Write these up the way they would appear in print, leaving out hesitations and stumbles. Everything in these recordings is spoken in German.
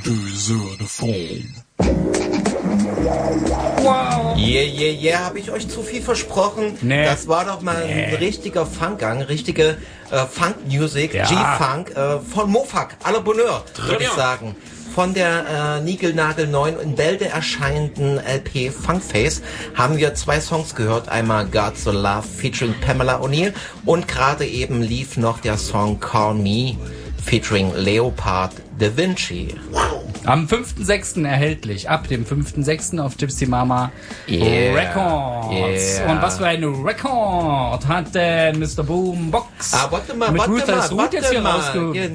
Deux de Fond. Wow. Yeah, habe ich euch zu viel versprochen? Nee. Das war doch mal ein richtiger Funkgang, richtige Funk-Music, Ja. G-Funk von Mofak, à la Bonheur, würde ich sagen. Von der Nigelnagel 9 in Bälde erscheinenden LP Funkface haben wir 2 Songs gehört. Einmal God's So Love featuring Pamela O'Neill und gerade eben lief noch der Song Call Me featuring Leopard Da Vinci. Am 5.6. erhältlich. Ab dem 5.6. auf Gypsy Mama Records. Yeah. Und was für ein Record hat denn Mr. Boombox? Warte mal, mit warte Ruthless mal, Root jetzt hier warte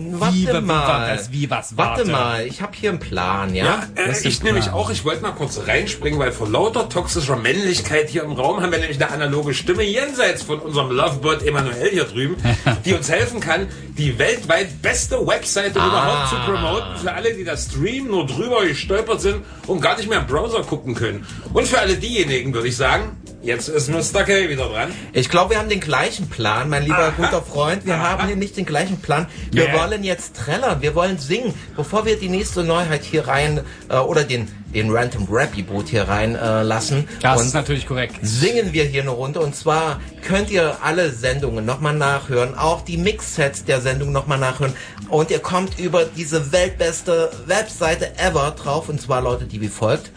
mal, ich habe hier einen Plan, ja? Ich nämlich auch, ich wollte mal kurz reinspringen, weil vor lauter toxischer Männlichkeit hier im Raum haben wir nämlich eine analoge Stimme jenseits von unserem Lovebird Emanuel hier drüben, die uns helfen kann, die weltweit beste Webseite überhaupt zu promoten, für alle, die das streamen, nur drüber gestolpert sind und gar nicht mehr im Browser gucken können. Und für alle diejenigen würde ich sagen, jetzt ist Mr. K wieder dran. Ich glaube, wir haben den gleichen Plan, mein lieber guter Freund. Wir haben hier nicht den gleichen Plan. Wir wollen jetzt trällern, wir wollen singen. Bevor wir die nächste Neuheit hier rein, oder den Random Rap-Boot hier rein lassen. Das und ist natürlich korrekt. singen wir hier eine Runde. Und zwar könnt ihr alle Sendungen nochmal nachhören, auch die Mix-Sets der Sendung nochmal nachhören. Und ihr kommt über diese weltbeste Webseite ever drauf. Und zwar lautet die wie folgt: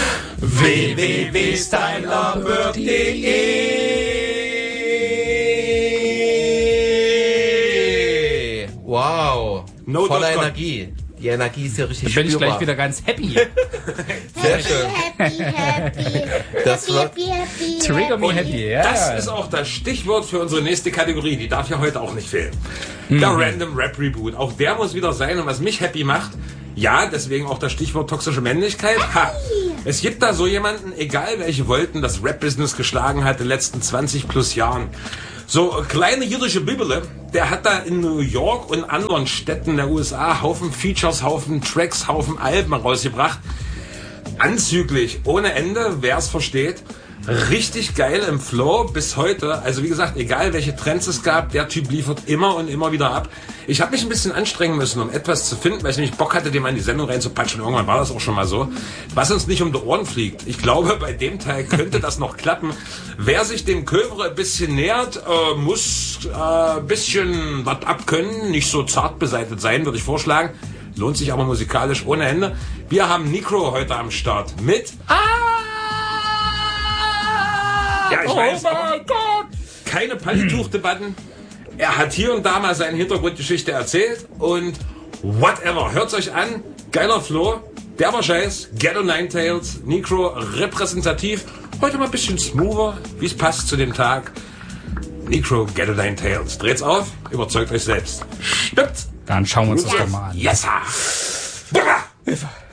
www.stylelovebird.de. Wow, No voller .com. Energie. Die Energie ist hier richtig Bin ich spürbar. gleich wieder ganz happy. Sehr schön. Das war Trigger me Und happy. Ja. das ist auch das Stichwort für unsere nächste Kategorie. Die darf ja heute auch nicht fehlen. Der Random Rap Reboot. Auch der muss wieder sein. Und was mich happy macht, ja, deswegen auch das Stichwort toxische Männlichkeit. Es gibt da so jemanden, egal welche Wolken das Rap-Business geschlagen hat in den letzten 20 plus Jahren. So kleine jüdische Bibele, der hat da in New York und anderen Städten der USA Haufen Features, Haufen Tracks, Haufen Alben rausgebracht. Anzüglich, ohne Ende, wer es versteht. Richtig geil im Flow bis heute. Also wie gesagt, egal welche Trends es gab, der Typ liefert immer und immer wieder ab. Ich habe mich ein bisschen anstrengen müssen, um etwas zu finden, weil ich nämlich Bock hatte, dem mal in die Sendung reinzupatschen. Irgendwann war das auch schon mal so. Was uns nicht um die Ohren fliegt. Ich glaube, bei dem Teil könnte das noch klappen. Wer sich dem Kövre ein bisschen nähert, muss ein bisschen was abkönnen. Nicht so zart beseitigt sein, würde ich vorschlagen. Lohnt sich aber musikalisch ohne Ende. Wir haben Necro heute am Start mit... Ja, ich weiß auch, keine Palituch-Debatten. Er hat hier und da mal seine Hintergrundgeschichte erzählt und whatever. Hört's euch an. Geiler Flow. Derber Scheiß. Ghetto Ninetales. Necro repräsentativ. Heute mal ein bisschen smoother, wie es passt zu dem Tag. Necro Ghetto Ninetales. Dreht's auf. Überzeugt euch selbst. Stimmt's? Dann schauen wir uns das doch mal an. Yes, sir.